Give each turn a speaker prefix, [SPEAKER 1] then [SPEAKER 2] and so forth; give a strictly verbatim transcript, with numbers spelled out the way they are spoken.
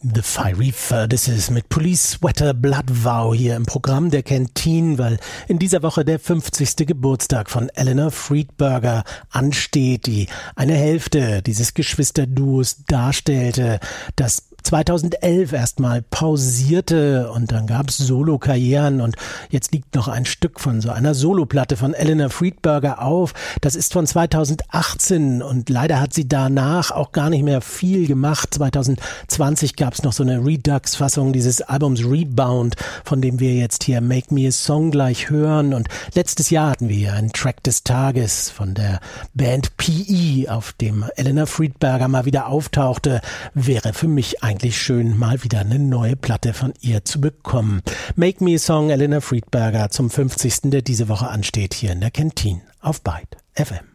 [SPEAKER 1] The Fiery Furnaces mit Police Sweater Blood Vow hier im Programm der Canteen, weil in dieser Woche der fünfzigste Geburtstag von Eleanor Friedberger ansteht, die eine Hälfte dieses Geschwisterduos darstellte, das zweitausendelf erstmal pausierte und dann gab es Solo-Karrieren und jetzt liegt noch ein Stück von so einer Soloplatte von Eleanor Friedberger auf. Das ist von zweitausendachtzehn und leider hat sie danach auch gar nicht mehr viel gemacht. zweitausendzwanzig gab es noch so eine Redux-Fassung dieses Albums Rebound, von dem wir jetzt hier Make Me a Song gleich hören, und letztes Jahr hatten wir hier einen Track des Tages von der Band P E, auf dem Eleanor Friedberger mal wieder auftauchte. Wäre für mich ein eigentlich schön, mal wieder eine neue Platte von ihr zu bekommen. Make Me a Song, Eleanor Friedberger zum fünfzigsten der diese Woche ansteht, hier in der Canteen auf Byte F M.